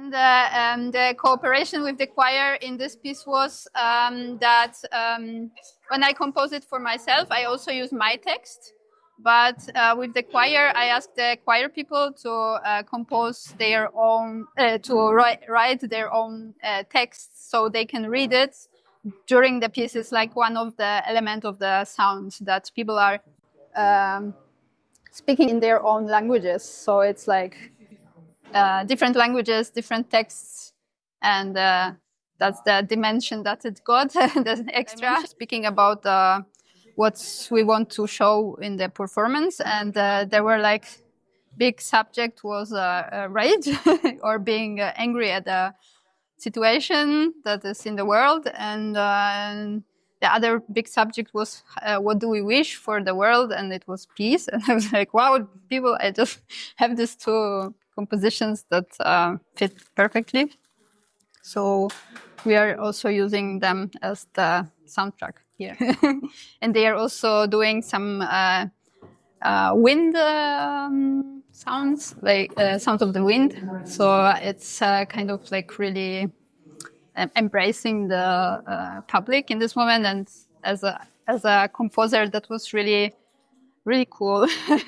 And the cooperation with the choir in this piece was that when I compose it for myself, I also use my text. But with the choir, I asked the choir people to compose their own, to write their own texts so they can read it during the piece. It's like one of the elements of the sound that people are speaking in their own languages. So it's like different languages, different texts, and that's the dimension that it got, the extra. Speaking about what we want to show in the performance, and there were like big subject was rage or being angry at the situation that is in the world, and the other big subject was what do we wish for the world, and it was peace. And I was like, wow, people, I just have these two compositions that fit perfectly. So we are also using them as the soundtrack here. And they are also doing some wind sounds, like sounds of the wind. So it's kind of like really embracing the public in this moment. And as a composer, that was really, really cool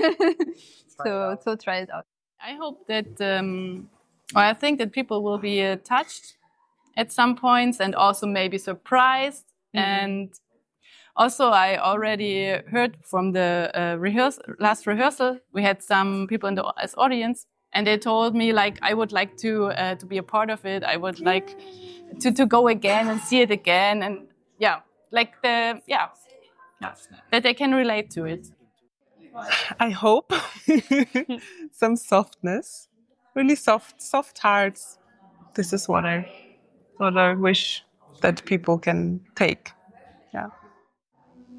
to try it out. I hope that, I think that people will be touched at some points and also maybe surprised. And also, I already heard from the last rehearsal, we had some people in the as audience, and they told me like I would like to be a part of it. I would like to go again and see it again, and like that they can relate to it. I hope some softness, really soft hearts. This is what I wish that people can take. Yeah.